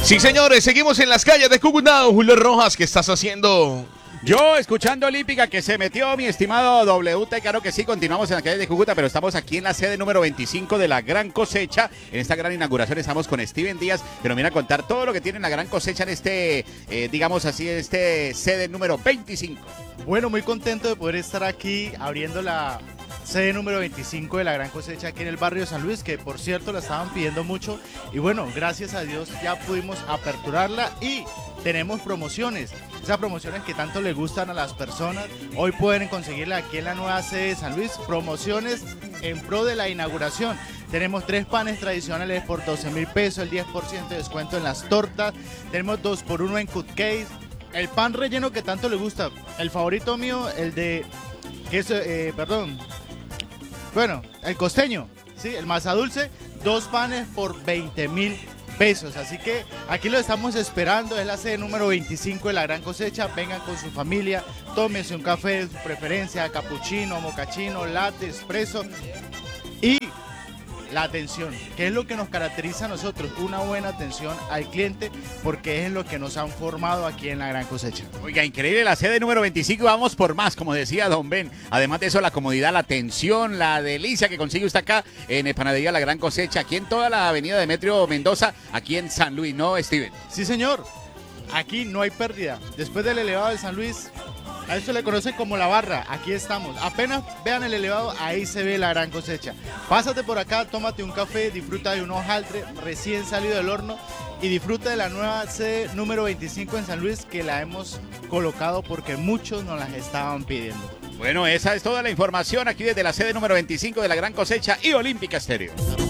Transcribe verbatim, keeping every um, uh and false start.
Sí, señores, seguimos en las calles de Cúcuta. Julio Rojas, ¿qué estás haciendo? Yo, escuchando Olímpica, que se metió mi estimado W T, claro que sí, continuamos en la calle de Cúcuta, pero estamos aquí en la sede número veinticinco de la Gran Cosecha. En esta gran inauguración estamos con Steven Díaz, que nos viene a contar todo lo que tiene la Gran Cosecha en este, eh, digamos así, en este sede número veinticinco. Bueno, muy contento de poder estar aquí abriendo la sede número veinticinco de la Gran Cosecha aquí en el barrio San Luis, que por cierto la estaban pidiendo mucho. Y bueno, gracias a Dios ya pudimos aperturarla y tenemos promociones. Esas promociones que tanto le gustan a las personas, hoy pueden conseguirla aquí en la nueva sede de San Luis. Promociones en pro de la inauguración. Tenemos tres panes tradicionales por doce mil pesos, el diez por ciento de descuento en las tortas. Tenemos dos por uno en cupcakes. El pan relleno que tanto le gusta. El favorito mío, el de queso, eh, perdón. Bueno, el costeño, ¿sí? El masa dulce, dos panes por veinte mil pesos. Así que aquí lo estamos esperando, es la sede número veinticinco de la Gran Cosecha. Vengan con su familia, tómense un café de su preferencia, capuchino, mocachino, latte, espresso. Y la atención, que es lo que nos caracteriza a nosotros, una buena atención al cliente, porque es lo que nos han formado aquí en la Gran Cosecha. Oiga, increíble la sede número veinticinco, vamos por más, como decía Don Ben. Además de eso, la comodidad, la atención, la delicia que consigue usted acá en el Panadería La Gran Cosecha, aquí en toda la avenida Demetrio Mendoza, aquí en San Luis, ¿no, Steven? Sí, señor, aquí no hay pérdida. Después del elevado de San Luis, a eso le conocen como la barra, aquí estamos. Apenas vean el elevado, ahí se ve la Gran Cosecha. Pásate por acá, tómate un café, disfruta de un hojaldre recién salido del horno y disfruta de la nueva sede número veinticinco en San Luis, que la hemos colocado porque muchos nos las estaban pidiendo. Bueno, esa es toda la información aquí desde la sede número veinticinco de la Gran Cosecha y Olímpica Estéreo.